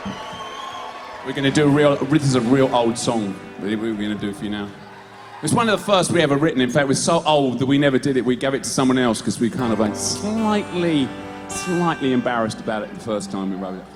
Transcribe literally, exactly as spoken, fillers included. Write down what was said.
We're going to do a real, this is a real old song that we're going to do for you now. It's one of the first we ever written. In fact, it was so old that we never did it. We gave it to someone else because we kind of like slightly, slightly embarrassed about it the first time we wrote it.